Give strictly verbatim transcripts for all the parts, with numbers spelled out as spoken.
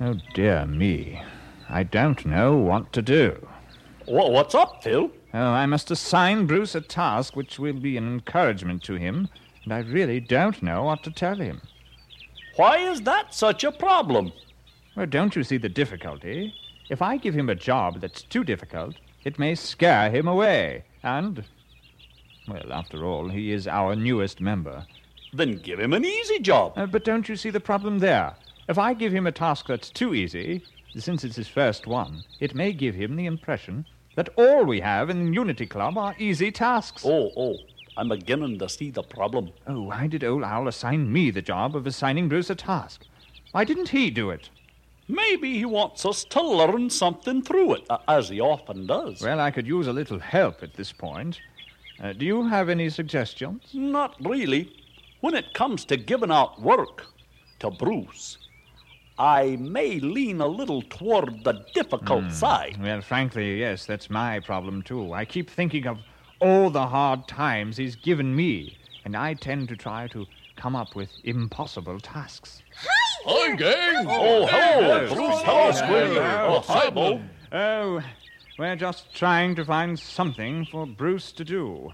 Oh, dear me. I don't know what to do. Well, what's up, Phil? Oh, I must assign Bruce a task which will be an encouragement to him, and I really don't know what to tell him. Why is that such a problem? Well, don't you see the difficulty? If I give him a job that's too difficult, it may scare him away, and... Well, after all, he is our newest member. Then give him an easy job. Uh, but don't you see the problem there? If I give him a task that's too easy, since it's his first one, it may give him the impression that all we have in Unity Club are easy tasks. Oh, oh, I'm beginning to see the problem. Oh, why did Old Owl assign me the job of assigning Bruce a task? Why didn't he do it? Maybe he wants us to learn something through it, uh, as he often does. Well, I could use a little help at this point. Uh, do you have any suggestions? Not really. When it comes to giving out work to Bruce, I may lean a little toward the difficult Mm. side. Well, frankly, yes, that's my problem, too. I keep thinking of all the hard times he's given me, and I tend to try to come up with impossible tasks. Hi, gang! Oh, hello, Hello. Bruce. Hello, Squid. Hello. Oh, hi, Bo. Oh, we're just trying to find something for Bruce to do.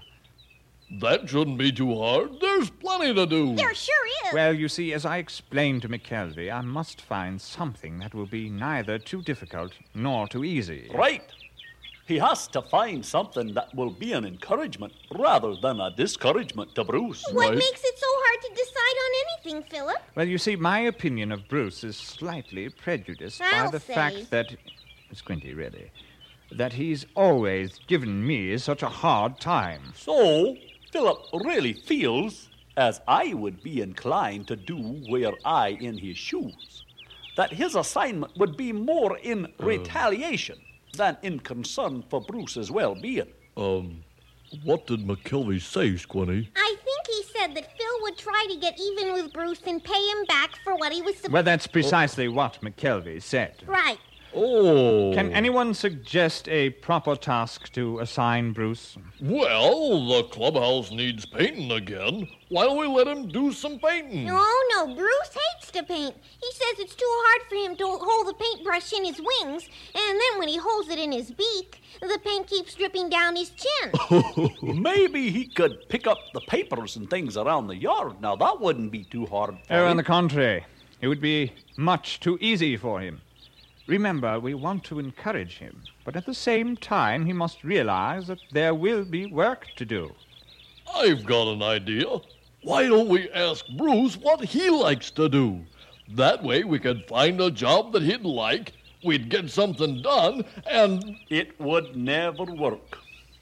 That shouldn't be too hard. There's plenty to do. There sure is. Well, you see, as I explained to McKelvey, I must find something that will be neither too difficult nor too easy. Right. He has to find something that will be an encouragement rather than a discouragement to Bruce. What Right. makes it so hard to decide on anything, Philip? Well, you see, my opinion of Bruce is slightly prejudiced by I'll the say. fact that... Squinty, really. That he's always given me such a hard time. So, Philip really feels, as I would be inclined to do were I in his shoes, that his assignment would be more in retaliation than in concern for Bruce's well-being. Um, what did McKelvey say, Squinty? I think he said that Phil would try to get even with Bruce and pay him back for what he was supposed Well, that's precisely what McKelvey said. Right. Oh. Can anyone suggest a proper task to assign Bruce? Well, the clubhouse needs painting again. Why don't we let him do some painting? Oh, no, Bruce hates to paint. He says it's too hard for him to hold the paintbrush in his wings, and then when he holds it in his beak, the paint keeps dripping down his chin. Maybe he could pick up the papers and things around the yard. Now, that wouldn't be too hard for Oh, him. on the contrary, it would be much too easy for him. Remember, we want to encourage him, but at the same time, he must realize that there will be work to do. I've got an idea. Why don't we ask Bruce what he likes to do? That way we could find a job that he'd like, we'd get something done, and... It would never work.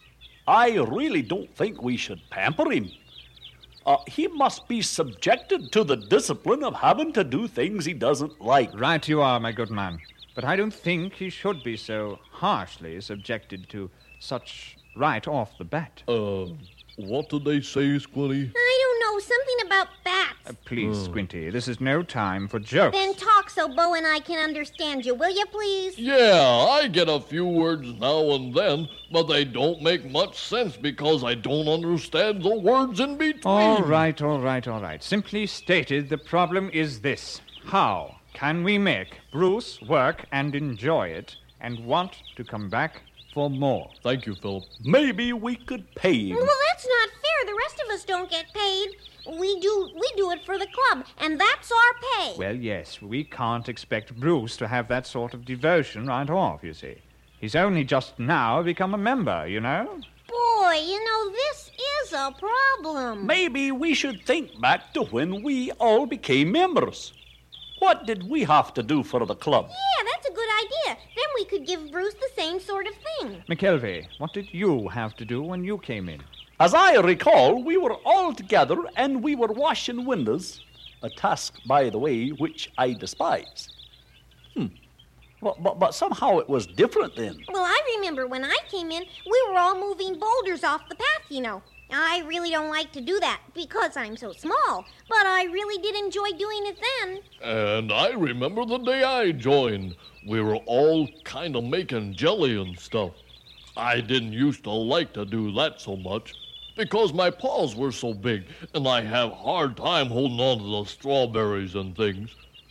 I really don't think we should pamper him. Uh, he must be subjected to the discipline of having to do things he doesn't like. Right you are, my good man. But I don't think he should be so harshly subjected to such right off the bat. Uh, what did they say, Squinty? I don't know, something about bats. Uh, please, Squinty, this is no time for jokes. Then talk so Bo and I can understand you, will you, please? Yeah, I get a few words now and then, but they don't make much sense because I don't understand the words in between. All right, all right, all right. Simply stated, the problem is this. How can we make Bruce work and enjoy it and want to come back for more? Thank you, Philip. Maybe we could pay him. Well, that's not fair. The rest of us don't get paid. We do we do it for the club, and that's our pay. Well, yes, we can't expect Bruce to have that sort of devotion right off, you see. He's only just now become a member, you know? Boy, you know, this is a problem. Maybe we should think back to when we all became members. What did we have to do for the club? Yeah, that's a good idea. Then we could give Bruce the same sort of thing. McKelvey, what did you have to do when you came in? As I recall, we were all together and we were washing windows, a task, by the way, which I despise. Hmm. But, but, but somehow it was different then. Well, I remember when I came in, we were all moving boulders off the path, you know. I really don't like to do that because I'm so small, but I really did enjoy doing it then. And I remember the day I joined. We were all kind of making jelly and stuff. I didn't used to like to do that so much because my paws were so big and I have hard time holding on to the strawberries and things.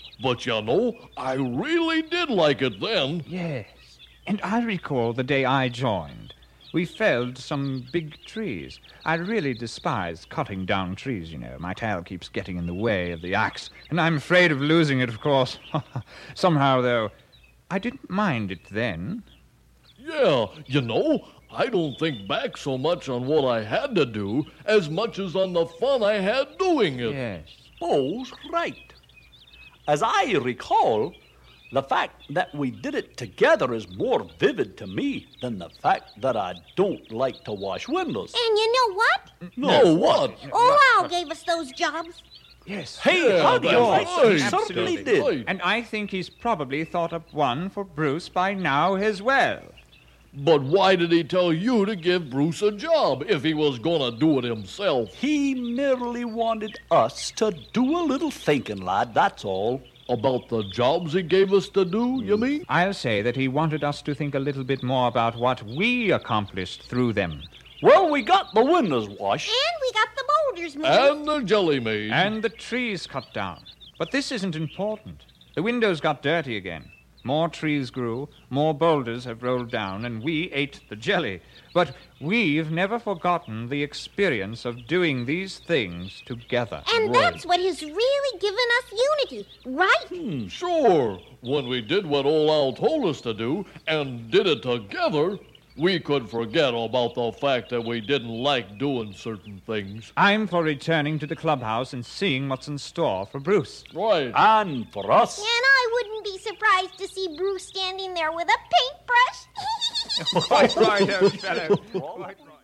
But you know, I really did like it then. Yes. And I recall the day I joined. We felled some big trees. I really despise cutting down trees, you know. My tail keeps getting in the way of the axe, and I'm afraid of losing it, of course. Somehow, though, I didn't mind it then. Yeah, you know, I don't think back so much on what I had to do as much as on the fun I had doing it. Yes. Bo's right. As I recall, the fact that we did it together is more vivid to me than the fact that I don't like to wash windows. And you know what? No, what? Olau gave us those jobs. Yes. Hey, Yeah, how do you that's like? He right. certainly Absolutely. did. Right. And I think he's probably thought up one for Bruce by now as well. But why did he tell you to give Bruce a job if he was gonna do it himself? He merely wanted us to do a little thinking, lad, that's all. About the jobs he gave us to do, you mean? I'll say that he wanted us to think a little bit more about what we accomplished through them. Well, we got the windows washed. And we got the boulders moved. And the jelly made. And the trees cut down. But this isn't important. The windows got dirty again. More trees grew, more boulders have rolled down, and we ate the jelly. But we've never forgotten the experience of doing these things together. And Right. that's what has really given us unity, right? Hmm, sure. When we did what old Al told us to do and did it together, we could forget about the fact that we didn't like doing certain things. I'm for returning to the clubhouse and seeing what's in store for Bruce. Right. And for us, And I wouldn't be surprised to see Bruce standing there with a paintbrush. Quite right, old fellow. Quite right.